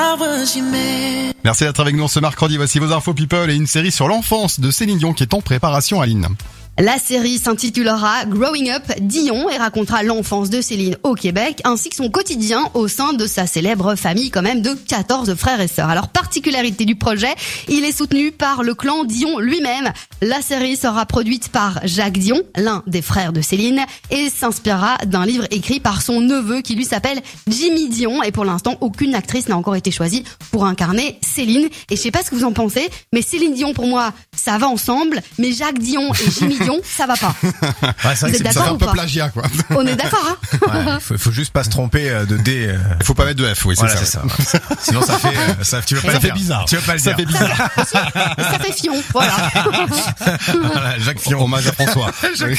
Merci d'être avec nous ce mercredi. Voici vos infos people et une série sur l'enfance de Céline Dion qui est en préparation, Aline. La série s'intitulera Growing Up Dion et racontera l'enfance de Céline au Québec ainsi que son quotidien au sein de sa célèbre famille quand même de 14 frères et sœurs. Alors, particularité du projet, il est soutenu par le clan Dion lui-même. La série sera produite par Jacques Dion, l'un des frères de Céline, et s'inspirera d'un livre écrit par son neveu qui lui s'appelle Jimmy Dion. Et pour l'instant, aucune actrice n'a encore été choisie pour incarner Céline. Et je sais pas ce que vous en pensez, mais Céline Dion pour moi, ça va ensemble, mais Jacques Dion et Jimmy Dion, ça va pas. Ouais, c'est Vous êtes d'accord C'est un ou peu pas? plagiat, quoi. On est d'accord, hein? Ouais, faut juste pas se tromper de D. Il faut pas mettre de F, oui, Voilà, c'est c'est ça. ça. Sinon ça fait, tu veux pas Ça le fait dire. bizarre. Tu veux pas le Ça dire. fait bizarre. Ça fait fion, voilà. Voilà, Jacques Fion. Hommage à François.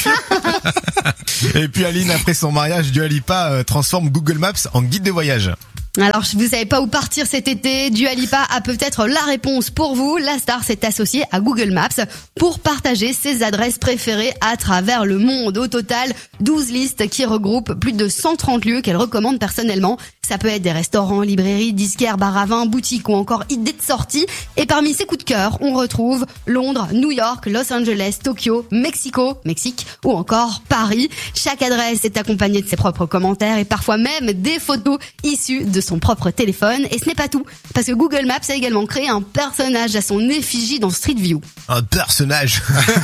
Et puis Aline, après son mariage, Dua Lipa transforme Google Maps en guide de voyage. Alors, vous savez pas où partir cet été, Dua Lipa a peut-être la réponse pour vous. La star s'est associée à Google Maps pour partager ses adresses préférées à travers le monde. Au total, 12 listes qui regroupent plus de 130 lieux qu'elle recommande personnellement. Ça peut être des restaurants, librairies, disquaires, bars à vin, boutiques ou encore idées de sortie. Et parmi ses coups de cœur, on retrouve Londres, New York, Los Angeles, Tokyo, Mexique ou encore Paris. Chaque adresse est accompagnée de ses propres commentaires et parfois même des photos issues de son propre téléphone. Et ce n'est pas tout, parce que Google Maps a également créé un personnage à son effigie dans Street View. Un personnage.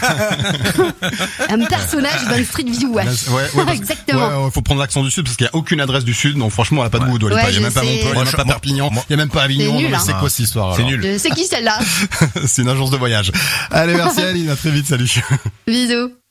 Un personnage dans Street View, ouais. Exactement. Ouais, faut prendre l'accent du sud parce qu'il y a aucune adresse du sud, donc franchement, elle a pas de goût, Dua Lipa. Ouais, Il y a même pas je sais. Montpellier, il y a même pas Perpignan, il y a même pas Avignon. C'est nul, Donc hein. c'est quoi cette histoire? C'est alors nul. C'est qui celle-là? C'est une agence de voyage. Allez, merci Aline, à très vite, salut. Bisous.